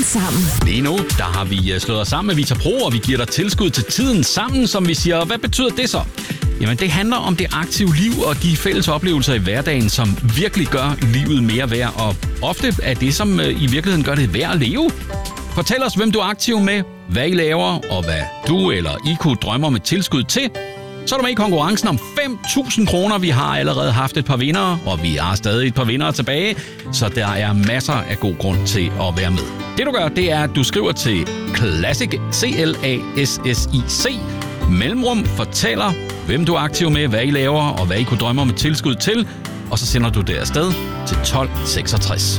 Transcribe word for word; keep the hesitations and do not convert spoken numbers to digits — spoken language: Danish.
Tiden sammen. Lige nu, der har vi slået os sammen med Vita Pro, og vi giver dig tilskud til Tiden sammen, som vi siger. Hvad betyder det så? Jamen, det handler om det aktive liv og de fælles oplevelser i hverdagen, som virkelig gør livet mere værd, og ofte er det, som i virkeligheden gør det værd at leve. Fortæl os, hvem du er aktiv med, hvad I laver, og hvad du eller I kunne drømme om et tilskud til. Så er du med i konkurrencen om fem tusind kroner. Vi har allerede haft et par vindere, og vi har stadig et par vindere tilbage, så der er masser af god grund til at være med. Det du gør, det er, at du skriver til Classic, C L A S S I C, mellemrum, fortæller, hvem du er aktiv med, hvad I laver, og hvad I kunne drømme om et tilskud til, og så sender du det afsted til tolv seksogtres.